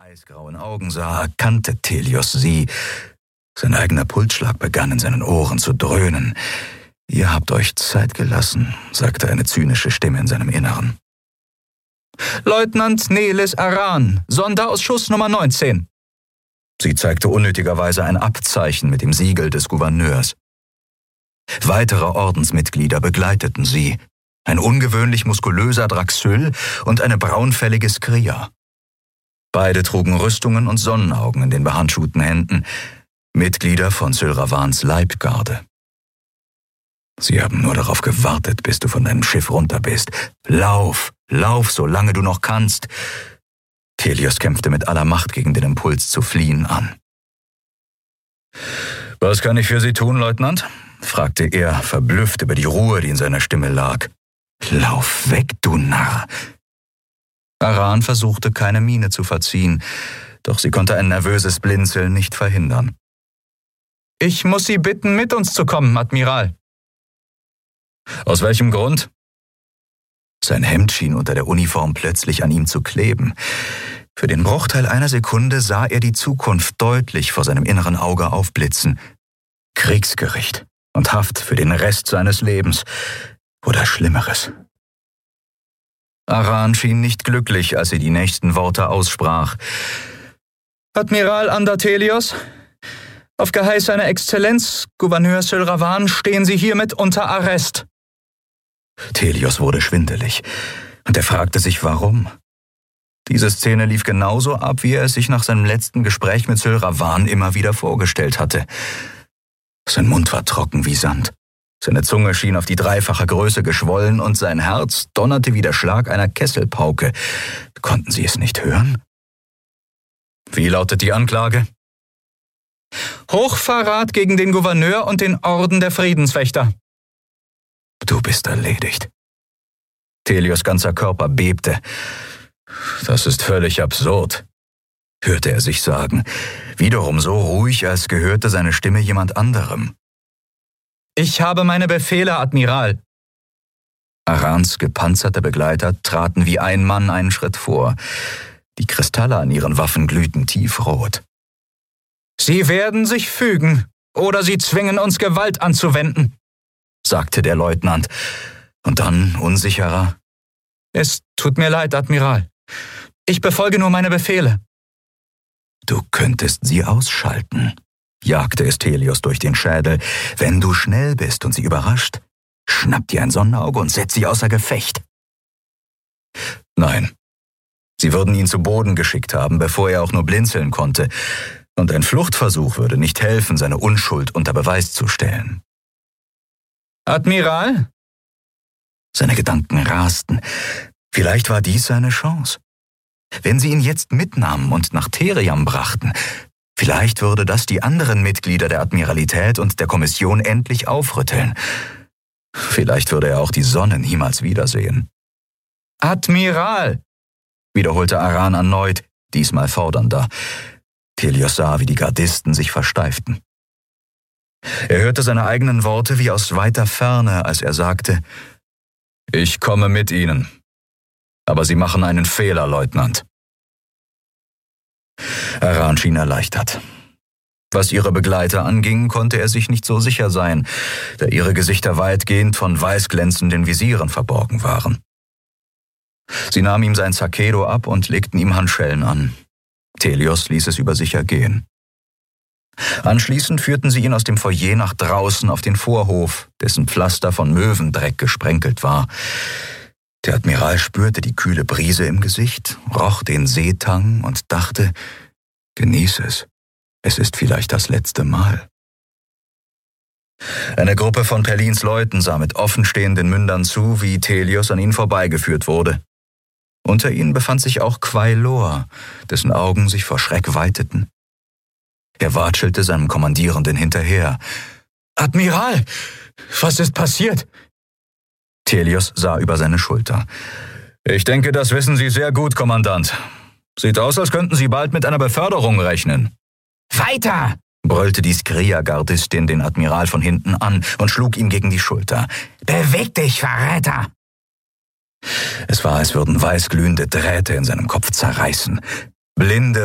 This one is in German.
eisgrauen Augen sah, erkannte Telios sie. Sein eigener Pulsschlag begann in seinen Ohren zu dröhnen. »Ihr habt euch Zeit gelassen«, sagte eine zynische Stimme in seinem Inneren. »Leutnant Nelis Aran, Sonderausschuss Nummer 19. Sie zeigte unnötigerweise ein Abzeichen mit dem Siegel des Gouverneurs. Weitere Ordensmitglieder begleiteten sie. Ein ungewöhnlich muskulöser Draxyl und eine braunfällige Skria. Beide trugen Rüstungen und Sonnenaugen in den behandschuhten Händen, Mitglieder von Syl Ravans Leibgarde. »Sie haben nur darauf gewartet, bis du von deinem Schiff runter bist. Lauf, solange du noch kannst!« Telios kämpfte mit aller Macht gegen den Impuls zu fliehen an. »Was kann ich für Sie tun, Leutnant?« fragte er, verblüfft über die Ruhe, die in seiner Stimme lag. »Lauf weg, du Narr!« Aran versuchte, keine Miene zu verziehen, doch sie konnte ein nervöses Blinzeln nicht verhindern. »Ich muss Sie bitten, mit uns zu kommen, Admiral.« »Aus welchem Grund?« Sein Hemd schien unter der Uniform plötzlich an ihm zu kleben. Für den Bruchteil einer Sekunde sah er die Zukunft deutlich vor seinem inneren Auge aufblitzen. Kriegsgericht und Haft für den Rest seines Lebens. Oder Schlimmeres. Aran schien nicht glücklich, als sie die nächsten Worte aussprach. »Admiral Ander Telios, auf Geheiß seiner Exzellenz, Gouverneur Syl Ravan, stehen Sie hiermit unter Arrest.« Telios wurde schwindelig, und er fragte sich, warum. Diese Szene lief genauso ab, wie er es sich nach seinem letzten Gespräch mit Syl Ravan immer wieder vorgestellt hatte. Sein Mund war trocken wie Sand. Seine Zunge schien auf die dreifache Größe geschwollen und sein Herz donnerte wie der Schlag einer Kesselpauke. Konnten Sie es nicht hören? Wie lautet die Anklage? »Hochverrat gegen den Gouverneur und den Orden der Friedenswächter.« »Du bist erledigt.« Telios ganzer Körper bebte. »Das ist völlig absurd«, hörte er sich sagen, wiederum so ruhig, als gehörte seine Stimme jemand anderem. »Ich habe meine Befehle, Admiral.« Arans gepanzerte Begleiter traten wie ein Mann einen Schritt vor. Die Kristalle an ihren Waffen glühten tiefrot. »Sie werden sich fügen, oder Sie zwingen uns Gewalt anzuwenden«, sagte der Leutnant, und dann unsicherer. »Es tut mir leid, Admiral. Ich befolge nur meine Befehle.« »Du könntest sie ausschalten«, jagte es Telios durch den Schädel. »Wenn du schnell bist und sie überrascht, schnapp dir ein Sonnenauge und setz sie außer Gefecht.« Nein, sie würden ihn zu Boden geschickt haben, bevor er auch nur blinzeln konnte, und ein Fluchtversuch würde nicht helfen, seine Unschuld unter Beweis zu stellen. »Admiral?« Seine Gedanken rasten. Vielleicht war dies seine Chance. Wenn sie ihn jetzt mitnahmen und nach Theriam brachten, vielleicht würde das die anderen Mitglieder der Admiralität und der Kommission endlich aufrütteln. Vielleicht würde er auch die Sonne niemals wiedersehen. »Admiral«, wiederholte Aran erneut, diesmal fordernder. Telios sah, wie die Gardisten sich versteiften. Er hörte seine eigenen Worte wie aus weiter Ferne, als er sagte, »Ich komme mit Ihnen. Aber Sie machen einen Fehler, Leutnant.« Aran schien erleichtert. Was ihre Begleiter anging, konnte er sich nicht so sicher sein, da ihre Gesichter weitgehend von weißglänzenden Visieren verborgen waren. Sie nahmen ihm sein Sakedo ab und legten ihm Handschellen an. Telios ließ es über sich ergehen. Anschließend führten sie ihn aus dem Foyer nach draußen auf den Vorhof, dessen Pflaster von Möwendreck gesprenkelt war. Der Admiral spürte die kühle Brise im Gesicht, roch den Seetang und dachte, »Genieß es. Es ist vielleicht das letzte Mal.« Eine Gruppe von Perlins Leuten sah mit offenstehenden Mündern zu, wie Telios an ihnen vorbeigeführt wurde. Unter ihnen befand sich auch Quailor, dessen Augen sich vor Schreck weiteten. Er watschelte seinem Kommandierenden hinterher. »Admiral, was ist passiert?« Telios sah über seine Schulter. »Ich denke, das wissen Sie sehr gut, Kommandant. Sieht aus, als könnten Sie bald mit einer Beförderung rechnen.« »Weiter!« brüllte die Skria-Gardistin den Admiral von hinten an und schlug ihm gegen die Schulter. »Beweg dich, Verräter!« Es war, als würden weißglühende Drähte in seinem Kopf zerreißen. Blinde